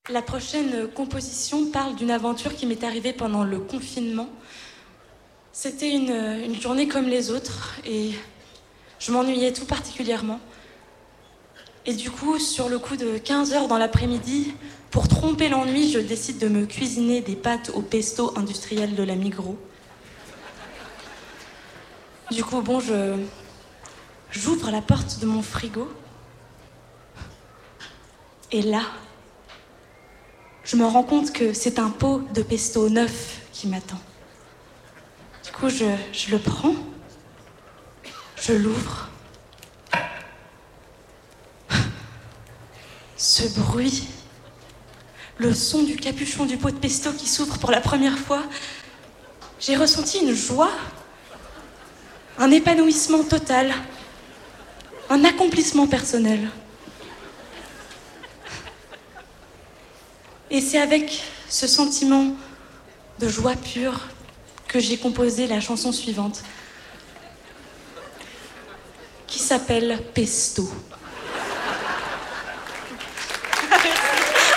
La prochaine composition parle d'une aventure qui m'est arrivée pendant le confinement. C'était une journée comme les autres et je m'ennuyais tout particulièrement. Et du coup, sur le coup de 15h dans l'après-midi, pour tromper l'ennui, je décide de me cuisiner des pâtes au pesto industriel de la Migros. Du coup, j'ouvre la porte de mon frigo. Et là, je me rends compte que c'est un pot de pesto neuf qui m'attend. Du coup, je le prends, je l'ouvre. Ce bruit, le son du capuchon du pot de pesto qui s'ouvre pour la première fois, j'ai ressenti une joie, un épanouissement total, un accomplissement personnel. Et c'est avec ce sentiment de joie pure que j'ai composé la chanson suivante, qui s'appelle Pesto.